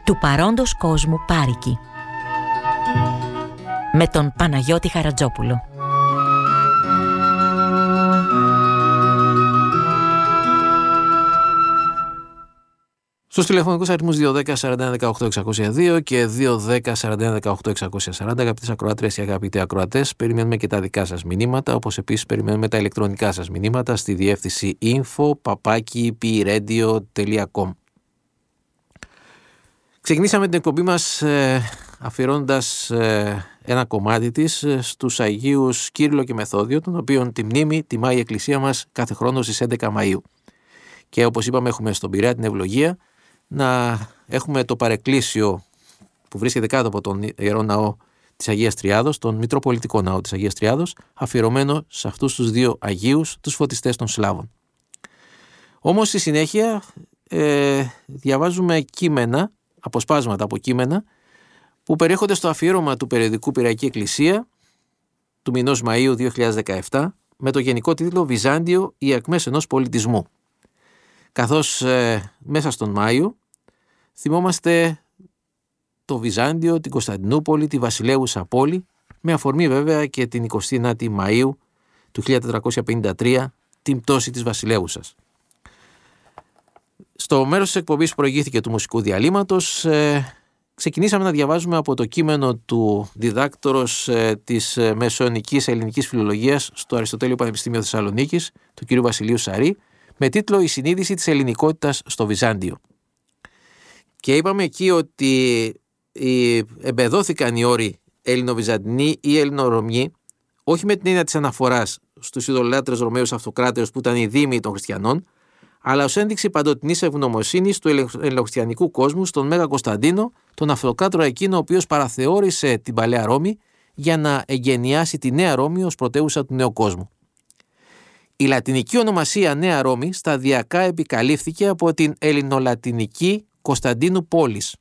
του παρόντος κόσμου πάρικη, με τον Παναγιώτη Χαρατζόπουλο. Στους τηλεφωνικούς αριθμούς 210-41-18-602 και 210-41-18-640, αγαπητές ακροάτριες και αγαπητοί ακροατές, περιμένουμε και τα δικά σας μηνύματα, όπως επίσης περιμένουμε τα ηλεκτρονικά σας μηνύματα στη διεύθυνση info@pradio.com. Ξεκινήσαμε την εκπομπή μας αφιερώνοντας ένα κομμάτι της στους Αγίους Κύριλλο και Μεθόδιο, των οποίων τη μνήμη τιμά η Εκκλησία μας κάθε χρόνο στις 11 Μαΐου. Και όπως είπαμε, έχουμε στον Πειραιά την ευλογία να έχουμε το παρεκκλήσιο που βρίσκεται κάτω από τον Ιερό Ναό της Αγίας Τριάδος, τον Μητροπολιτικό Ναό της Αγίας Τριάδος, αφιερωμένο σε αυτούς τους δύο Αγίους, τους φωτιστές των Σλάβων. Όμως στη συνέχεια διαβάζουμε κείμενα, αποσπάσματα από κείμενα που περιέχονται στο αφιέρωμα του περιοδικού Πειραϊκή Εκκλησία του μηνός Μαΐου 2017 με το γενικό τίτλο «Βυζάντιο, οι ακμές ενός πολιτισμού». Καθώς μέσα στον Μάιο θυμόμαστε το Βυζάντιο, την Κωνσταντινούπολη, τη βασιλεύουσα πόλη, με αφορμή βέβαια και την 29η Μαΐου του 1453, την πτώση της βασιλεύουσας. Στο μέρος της εκπομπής που προηγήθηκε του μουσικού διαλύματος, ξεκινήσαμε να διαβάζουμε από το κείμενο του διδάκτορος της μεσαιωνικής ελληνικής φιλολογίας στο Αριστοτέλειο Πανεπιστήμιο Θεσσαλονίκης, του κ. Βασιλείου Σαρή, με τίτλο «Η συνείδηση της ελληνικότητας στο Βυζάντιο». Και είπαμε εκεί ότι εμπεδώθηκαν οι όροι Ελληνοβυζαντινοί ή Ελληνορωμιοί, όχι με την έννοια της αναφοράς στους ειδωλολάτρες Ρωμαίους αυτοκράτορες που ήταν οι δήμοι των χριστιανών, αλλά ως ένδειξη παντοτινής ευγνωμοσύνης του ελληνοχριστιανικού κόσμου στον Μέγα Κωνσταντίνο, τον αυτοκράτορα εκείνο ο οποίος παραθεώρησε την παλαιά Ρώμη για να εγκαινιάσει τη Νέα Ρώμη ως πρωτεύουσα του νέου κόσμου. Η λατινική ονομασία Νέα Ρώμη σταδιακά επικαλύφθηκε από την ελληνολατινική Κωνσταντίνου πόλης,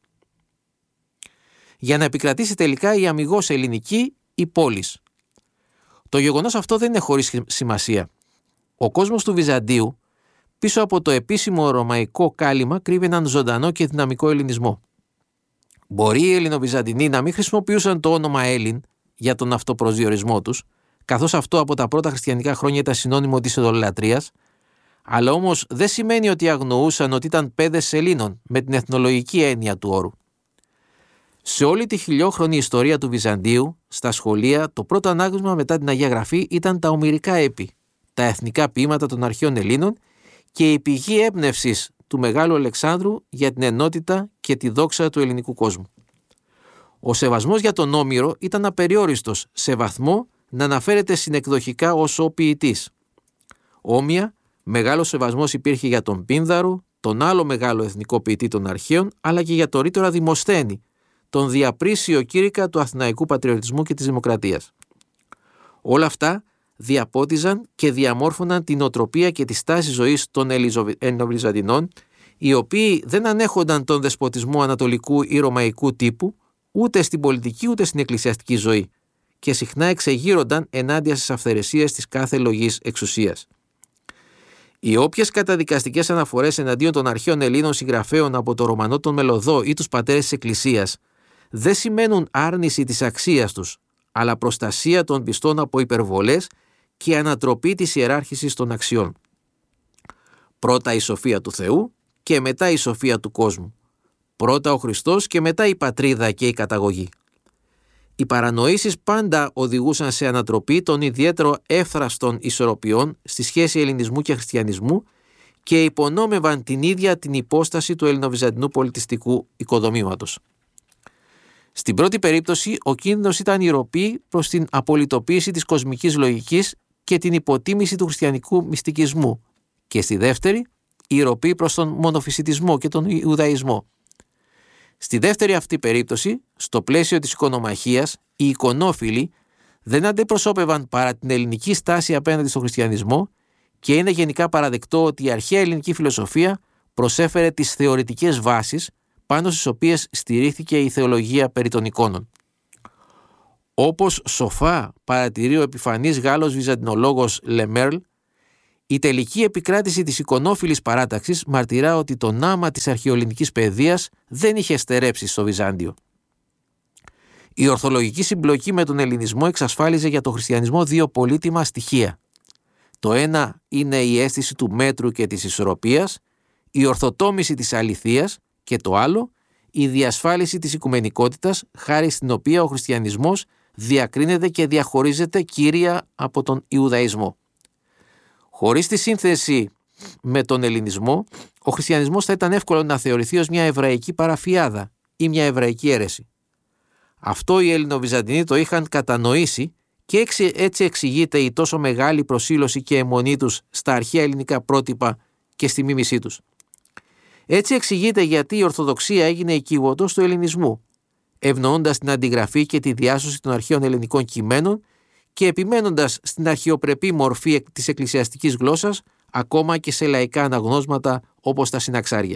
για να επικρατήσει τελικά η αμιγώς ελληνική η πόλης. Το γεγονός αυτό δεν είναι χωρίς σημασία. Ο κόσμος του Βυζαντίου, πίσω από το επίσημο ρωμαϊκό κάλυμα, κρύβει έναν ζωντανό και δυναμικό ελληνισμό. Μπορεί οι Ελληνοβυζαντινοί να μην χρησιμοποιούσαν το όνομα Έλλην για τον αυτοπροσδιορισμό τους, καθώς αυτό από τα πρώτα χριστιανικά χρόνια ήταν συνώνυμο της ειδωλολατρίας, αλλά όμως δεν σημαίνει ότι αγνοούσαν ότι ήταν παιδες Ελλήνων με την εθνολογική έννοια του όρου. Σε όλη τη χιλιόχρονη ιστορία του Βυζαντίου, στα σχολεία, το πρώτο ανάγνωσμα μετά την Αγία Γραφή ήταν τα ομηρικά έπι, τα εθνικά ποίηματα των αρχαίων Ελλήνων και η πηγή έμπνευσης του Μεγάλου Αλεξάνδρου για την ενότητα και τη δόξα του ελληνικού κόσμου. Ο σεβασμός για τον Όμηρο ήταν απεριόριστος σε βαθμό να αναφέρεται συνεκδοχικά ως ο ποιητής. Όμοια, μεγάλος σεβασμός υπήρχε για τον Πίνδαρο, τον άλλο μεγάλο εθνικό ποιητή των αρχαίων, αλλά και για τον ρήτορα Δημοσθένη, τον διαπρίσιο κήρυκα του αθηναϊκού πατριωτισμού και της δημοκρατίας. Όλα αυτά διαπότιζαν και διαμόρφωναν την οτροπία και τη στάση ζωής των Ελληνοβυζαντινών, οι οποίοι δεν ανέχονταν τον δεσποτισμό ανατολικού ή ρωμαϊκού τύπου, ούτε στην πολιτική ούτε στην εκκλησιαστική ζωή, και συχνά εξεγείρονταν ενάντια στις αυθαιρεσίες της κάθε λογής εξουσίας. Οι όποιες καταδικαστικές αναφορές εναντίον των αρχαίων Ελλήνων συγγραφέων από το Ρωμανό τον Μελωδό ή τους πατέρες της Εκκλησίας δεν σημαίνουν άρνηση της αξίας τους, αλλά προστασία των πιστών από υπερβολές και ανατροπή της ιεράρχησης των αξιών. Πρώτα η σοφία του Θεού και μετά η σοφία του κόσμου. Πρώτα ο Χριστός και μετά η πατρίδα και η καταγωγή. Οι παρανοήσεις πάντα οδηγούσαν σε ανατροπή των ιδιαίτερο εύθραστων ισορροπιών στη σχέση ελληνισμού και χριστιανισμού και υπονόμευαν την ίδια την υπόσταση του ελληνοβυζαντινού πολιτιστικού οικοδομήματος. Στην πρώτη περίπτωση, ο κίνδυνος ήταν η ροπή προς την απολυτοποίηση της κοσμικής λογικής και την υποτίμηση του χριστιανικού μυστικισμού, και στη δεύτερη, η ροπή προς τον μονοφυσιτισμό και τον Ιουδαϊσμό. Στη δεύτερη αυτή περίπτωση, στο πλαίσιο της οικονομαχίας, οι εικονόφιλοι δεν αντιπροσώπευαν παρά την ελληνική στάση απέναντι στον χριστιανισμό και είναι γενικά παραδεκτό ότι η αρχαία ελληνική φιλοσοφία προσέφερε τις θεωρητικές βάσεις πάνω στις οποίες στηρίχθηκε η θεολογία περί των εικόνων. Όπως σοφά παρατηρεί ο επιφανής Γάλλος βυζαντινολόγος Λεμέρλ, Η τελική επικράτηση της εικονόφιλης παράταξης μαρτυρά ότι το νάμα της αρχαιοελληνικής παιδείας δεν είχε στερέψει στο Βυζάντιο. Η ορθολογική συμπλοκή με τον ελληνισμό εξασφάλιζε για τον χριστιανισμό δύο πολύτιμα στοιχεία. Το ένα είναι η αίσθηση του μέτρου και της ισορροπίας, η ορθοτόμηση της αληθείας, και το άλλο, η διασφάλιση της οικουμενικότητας, χάρη στην οποία ο χριστιανισμός διακρίνεται και διαχωρίζεται κύρια από τον Ιουδαϊσμό. Χωρίς τη σύνθεση με τον ελληνισμό, ο χριστιανισμός θα ήταν εύκολο να θεωρηθεί ως μια εβραϊκή παραφιάδα ή μια εβραϊκή αίρεση. Αυτό οι Ελληνοβυζαντινοί το είχαν κατανοήσει και έτσι εξηγείται η τόσο μεγάλη προσήλωση και αιμονή τους στα αρχαία ελληνικά πρότυπα και στη μίμησή τους. Έτσι εξηγείται γιατί η Ορθοδοξία έγινε οικίγωτος του ελληνισμού, ευνοώντας την αντιγραφή και τη διάσωση των αρχαίων ελληνικών κειμένων και επιμένοντας στην αρχαιοπρεπή μορφή της εκκλησιαστικής γλώσσας, ακόμα και σε λαϊκά αναγνώσματα όπως τα συναξάρια.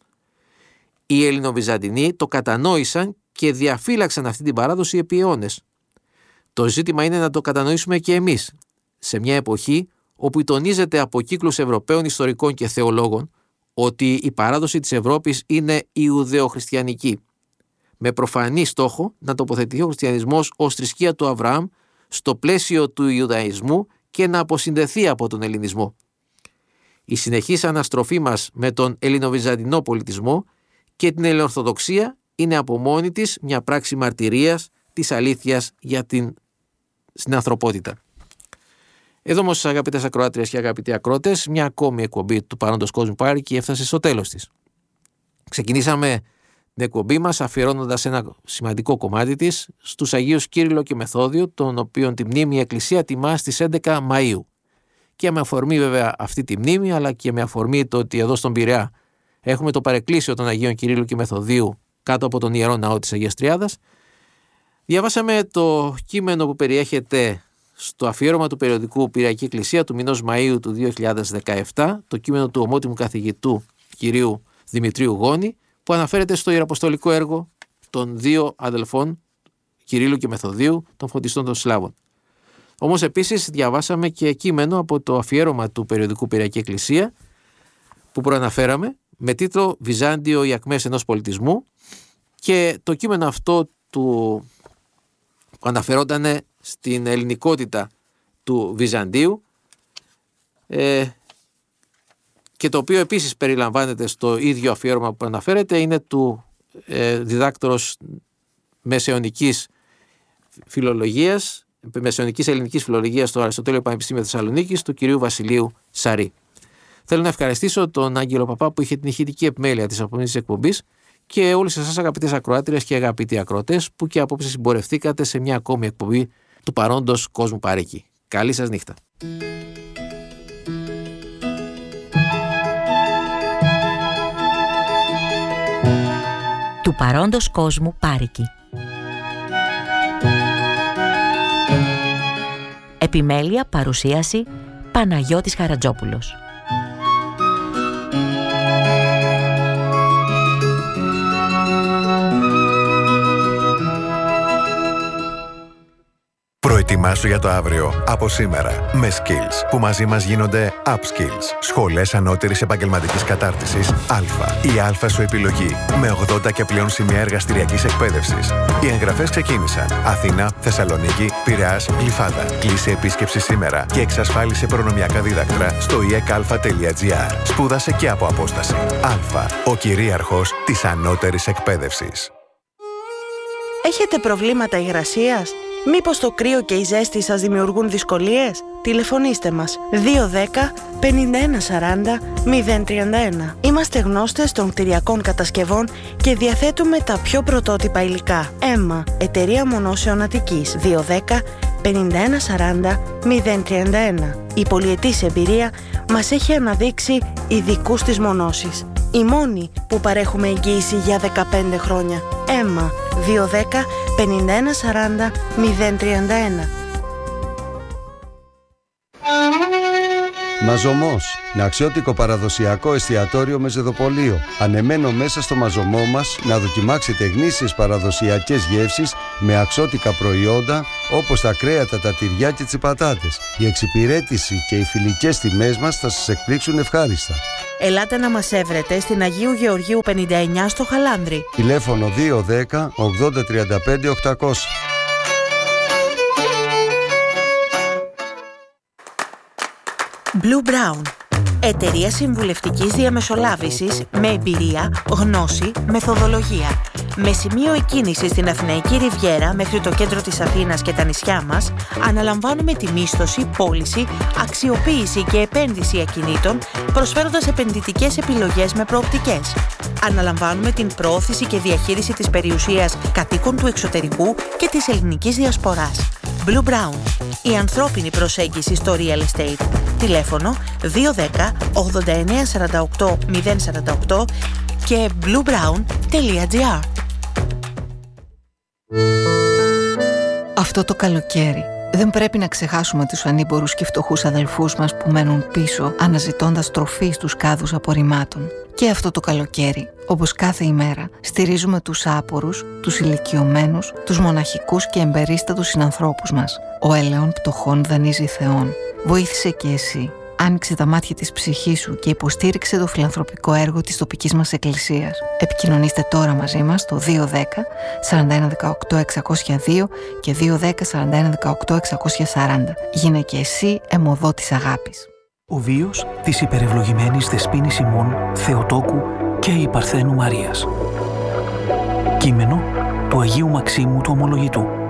Οι Ελληνοβυζαντινοί το κατανόησαν και διαφύλαξαν αυτή την παράδοση επί αιώνες. Το ζήτημα είναι να το κατανοήσουμε και εμείς, σε μια εποχή όπου τονίζεται από κύκλους Ευρωπαίων ιστορικών και θεολόγων ότι η παράδοση της Ευρώπης είναι ιουδεοχριστιανική, με προφανή στόχο να τοποθετηθεί ο χριστιανισμός ως θρησκεία του Αβραάμ στο πλαίσιο του Ιουδαϊσμού και να αποσυνδεθεί από τον ελληνισμό. Η συνεχής αναστροφή μας με τον ελληνοβυζαντινό πολιτισμό και την ελληνοορθοδοξία είναι από μόνη της μια πράξη μαρτυρίας της αλήθειας για την ανθρωπότητα. Εδώ όμως, αγαπητές ακροάτριες και αγαπητοί ακρότες, μια ακόμη εκπομπή του Παρόντος Κόσμου Πάρικη έφτασε στο τέλος της. Ξεκινήσαμε την εκπομπή μας αφιερώνοντας ένα σημαντικό κομμάτι της στους Αγίους Κύριλλο και Μεθόδιο, τον οποίον τη μνήμη η Εκκλησία τιμά στις 11 Μαΐου. Και με αφορμή βέβαια αυτή τη μνήμη, αλλά και με αφορμή το ότι εδώ στον Πειραιά έχουμε το παρεκκλήσιο των Αγίων Κυρίλλου και Μεθοδίου κάτω από τον Ιερό Ναό της Αγίας Τριάδας, διαβάσαμε το κείμενο που περιέχεται στο αφιέρωμα του περιοδικού Πειραϊκή Εκκλησία του μηνός Μαΐου του 2017, το κείμενο του ομότιμου καθηγητού κυρίου Δημητρίου Γόνη, που αναφέρεται στο ιεραποστολικό έργο των δύο αδελφών Κυρίλλου και Μεθοδίου, των φωτιστών των Σλάβων. Όμως επίσης διαβάσαμε και κείμενο από το αφιέρωμα του περιοδικού Πειραϊκή Εκκλησία που προαναφέραμε, με τίτλο «Βυζάντιο, οι ακμές ενός πολιτισμού», και το κείμενο αυτό του αναφερόταν στην ελληνικότητα του Βυζαντίου και το οποίο επίσης περιλαμβάνεται στο ίδιο αφιέρωμα που αναφέρεται, είναι του διδάκτορος μεσαιωνικής φιλολογίας, μεσαιωνικής ελληνικής φιλολογίας στο Αριστοτέλειο Πανεπιστήμιο Θεσσαλονίκης, του κυρίου Βασιλείου Σαρή. Θέλω να ευχαριστήσω τον Άγγελο Παπά που είχε την ηχητική επιμέλεια της απομνήσης εκπομπής και όλους εσάς, αγαπητές ακροάτριες και αγαπητοί ακροατές, που και απόψε συμπορευτήκατε σε μια ακόμη εκπομπή του Παρόντος Κόσμου Πάρικη. Καλή σας νύχτα. Του Παρόντος Κόσμου Πάρικη. Επιμέλεια, παρουσίαση Παναγιώτης Χαρατζόπουλος. Προετοιμάσου για το αύριο από σήμερα με Skills, που μαζί μας γίνονται Upskills. Σχολές ανώτερης επαγγελματικής κατάρτισης Α. Η Α σου επιλογή, με 80 και πλέον σημεία εργαστηριακής εκπαίδευσης. Οι εγγραφές ξεκίνησαν. Αθήνα, Θεσσαλονίκη, Πειραιάς, Γλυφάδα. Κλείσε επίσκεψη σήμερα και εξασφάλισε προνομιακά δίδακτρα στο ekalfa.gr. Σπούδασε και από απόσταση. Α. Ο κυρίαρχος της ανώτερης εκπαίδευσης. Έχετε προβλήματα υγρασίας? Μήπως το κρύο και η ζέστη σας δημιουργούν δυσκολίες? Τηλεφωνήστε μας 210 51 40 031. Είμαστε γνώστες των κτηριακών κατασκευών και διαθέτουμε τα πιο πρωτότυπα υλικά. ΕΜΜΑ, Εταιρεία Μονώσεων Αττικής, 210 51 40 031. Η πολυετής εμπειρία μας έχει αναδείξει ειδικούς της μονώσης. Η μόνη που παρέχουμε εγγύηση για 15 χρόνια. ΕΜΜΑ, 210 51 40 031. Μαζωμός. Ναξιώτικο παραδοσιακό εστιατόριο με ζεδοπολείο. Ανεμένο μέσα στο μαζωμό μας να δοκιμάξετε γνήσιες παραδοσιακές γεύσεις με αξιώτικα προϊόντα όπως τα κρέατα, τα τυριά και τις πατάτες. Η εξυπηρέτηση και οι φιλικές τιμές μας θα σας εκπλήξουν ευχάριστα. Ελάτε να μας έβρετε στην Αγίου Γεωργίου 59 στο Χαλάνδρι. Τηλέφωνο 210 80 35 800. Blue Brown. Εταιρεία συμβουλευτικής διαμεσολάβησης με εμπειρία, γνώση, μεθοδολογία. Με σημείο εκκίνηση στην Αθηναϊκή Ριβιέρα μέχρι το κέντρο της Αθήνας και τα νησιά μας, αναλαμβάνουμε τη μίσθωση, πώληση, αξιοποίηση και επένδυση ακινήτων, προσφέροντας επενδυτικές επιλογές με προοπτικές. Αναλαμβάνουμε την προώθηση και διαχείριση της περιουσίας κατοίκων του εξωτερικού και της ελληνικής διασποράς. Blue Brown. Η ανθρώπινη προσέγγιση στο real estate. Τηλέφωνο 210 89 48 048 και bluebrown.gr. Αυτό το καλοκαίρι δεν πρέπει να ξεχάσουμε τους ανήμπορους και φτωχούς αδελφούς μας που μένουν πίσω αναζητώντας τροφή στους κάδους απορριμμάτων. Και αυτό το καλοκαίρι, όπως κάθε ημέρα, στηρίζουμε τους άπορους, τους ηλικιωμένους, τους μοναχικούς και εμπερίστατους συνανθρώπους μας. Ο ελαιών πτωχών δανείζει Θεόν. Βοήθησε και εσύ. Άνοιξε τα μάτια της ψυχής σου και υποστήριξε το φιλανθρωπικό έργο της τοπικής μας εκκλησίας. Επικοινωνήστε τώρα μαζί μας στο 210 41 18 602 και 210 41 18 640. Γίνε και εσύ αιμοδό της αγάπης. Ο βίος της υπερευλογημένης Δεσποίνης ημών Θεοτόκου και η Παρθένου Μαρίας. Κείμενο του Αγίου Μαξίμου του Ομολογητού.